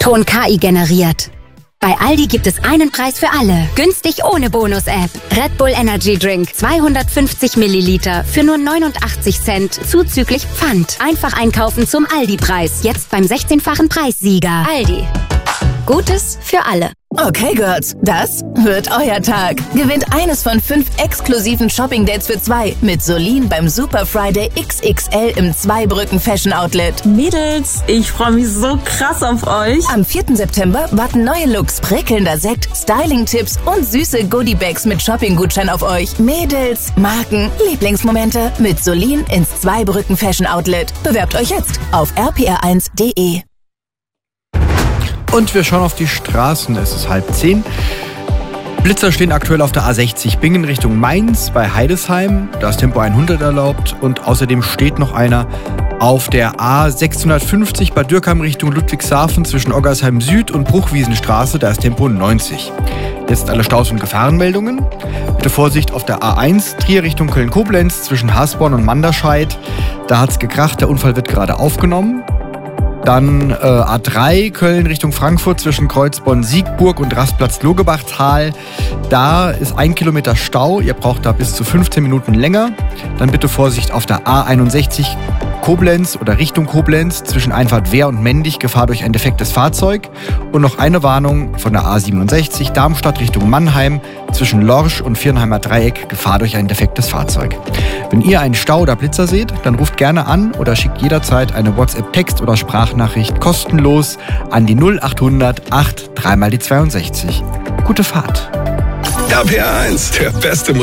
Ton KI generiert. Bei Aldi gibt es einen Preis für alle. Günstig ohne Bonus-App. Red Bull Energy Drink 250 Milliliter für nur 89 Cent zuzüglich Pfand. Einfach einkaufen zum Aldi-Preis. Jetzt beim 16-fachen Preissieger. Aldi. Gutes für alle. Okay, Girls, das wird euer Tag. Gewinnt eines von 5 exklusiven Shopping-Dates für 2 mit Solin beim Super Friday XXL im Zweibrücken Fashion Outlet. Mädels, ich freue mich so krass auf euch. Am 4. September warten neue Looks, prickelnder Sekt, Styling-Tipps und süße Goodie-Bags mit Shopping-Gutschein auf euch. Mädels, Marken, Lieblingsmomente mit Solin ins Zweibrücken Fashion Outlet. Bewerbt euch jetzt auf rpr1.de. Und wir schauen auf die Straßen. Es ist 9:30. Blitzer stehen aktuell auf der A60 Bingen Richtung Mainz bei Heidesheim. Da ist Tempo 100 erlaubt. Und außerdem steht noch einer auf der A650 Bad Dürkheim Richtung Ludwigshafen zwischen Oggersheim Süd und Bruchwiesenstraße. Da ist Tempo 90. Jetzt alle Staus- und Gefahrenmeldungen. Bitte Vorsicht auf der A1 Trier Richtung Köln-Koblenz zwischen Hasborn und Manderscheid. Da hat es gekracht. Der Unfall wird gerade aufgenommen. Dann A3 Köln Richtung Frankfurt zwischen Kreuzborn-Siegburg und Rastplatz-Logebachtal. Da ist 1 Kilometer Stau. Ihr braucht da bis zu 15 Minuten länger. Dann bitte Vorsicht auf der A61 Koblenz oder Richtung Koblenz zwischen Einfahrt Wehr und Mendig, Gefahr durch ein defektes Fahrzeug. Und noch eine Warnung von der A67 Darmstadt Richtung Mannheim zwischen Lorsch und Viernheimer Dreieck, Gefahr durch ein defektes Fahrzeug. Wenn ihr einen Stau oder Blitzer seht, dann ruft gerne an oder schickt jederzeit eine WhatsApp-Text- oder Sprachnachricht kostenlos an die 0800 8 3 mal die 62. Gute Fahrt. RPR1, der beste